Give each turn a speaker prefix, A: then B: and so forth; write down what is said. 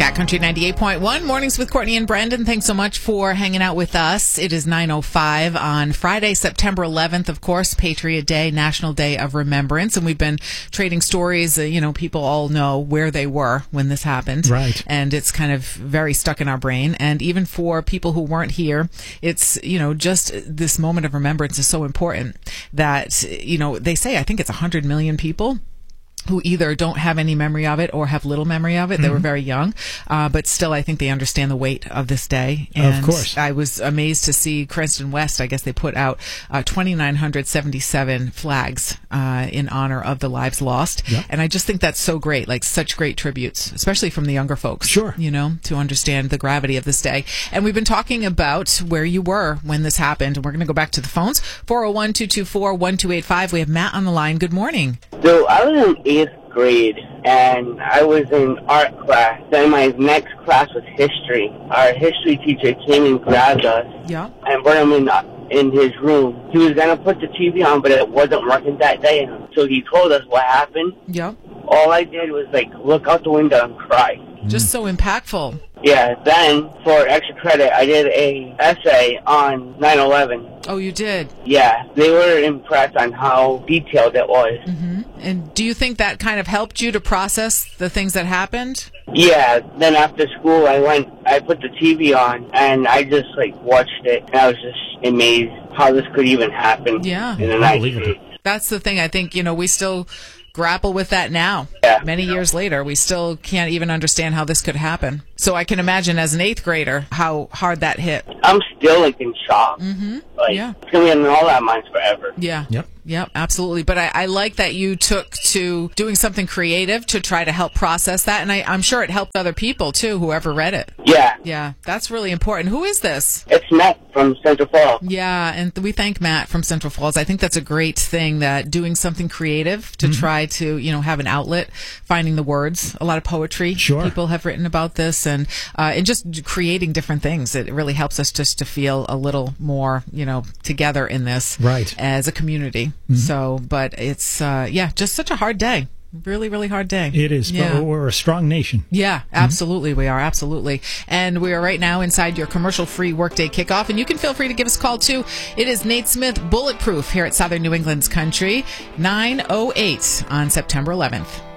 A: Cat Country 98.1, Mornings with Courtney and Brendan. Thanks so much for hanging out with us. It is 9:05 on Friday, September 11th, of course, Patriot Day, National Day of Remembrance. And we've been trading stories. People all know where they were when this happened.
B: Right.
A: And it's kind of very stuck in our brain. And even for people who weren't here, it's, just this moment of remembrance is so important that, they say, I think it's 100 million people who either don't have any memory of it or have little memory of it. They were very young, but still I think they understand the weight of this day. And
B: of course.
A: I was amazed to see Cranston West, I guess they put out 2,977 flags in honor of the lives lost.
B: Yep.
A: And I just think that's so great, like such great tributes, especially from the younger folks.
B: Sure.
A: To understand the gravity of this day. And we've been talking about where you were when this happened, and we're going to go back to the phones. 401-224-1285. We have Matt on the line. Good morning.
C: So I was in 8th grade, and I was in art class. Then my next class was history. Our history teacher came and grabbed us
A: Yeah.
C: and brought him in his room. He was going to put the TV on, but it wasn't working that day. So he told us what happened.
A: Yeah.
C: All I did was, look out the window and cry.
A: Just so impactful.
C: Yeah, then, for extra credit, I did a essay on 9/11.
A: Oh, you did?
C: Yeah, they were impressed on how detailed it was.
A: Mm-hmm. And do you think that kind of helped you to process the things that happened?
C: Yeah, then after school, I put the TV on, and I just, watched it, and I was just amazed how this could even happen
A: Yeah.
C: in the 90s.
A: That's the thing. I think, we still grapple with that now.
C: Yeah.
A: Many years later, we still can't even understand how this could happen. So I can imagine as an 8th grader how hard that hit.
C: I'm still, in shock.
A: Mm-hmm. Yeah.
C: It's going to be in all our minds forever.
A: Yeah.
B: Yep,
A: absolutely. But I like that you took to doing something creative to try to help process that. And I'm sure it helped other people, too, whoever read it.
C: Yeah.
A: Yeah, that's really important. Who is this?
C: It's Matt from Central Falls.
A: Yeah, and we thank Matt from Central Falls. I think that's a great thing, that doing something creative to try to, have an outlet, finding the words. A lot of poetry.
B: Sure.
A: People have written about this, and just creating different things. It really helps us just to feel a little more, together in this.
B: Right.
A: As a community. So, but it's, just such a hard day. Really, really hard day.
B: It is.
A: Yeah.
B: But we're a strong nation.
A: Yeah, absolutely. We are. Absolutely. And we are right now inside your commercial-free workday kickoff. And you can feel free to give us a call, too. It is Nate Smith Bulletproof here at Southern New England's Country, 9:08 on September 11th.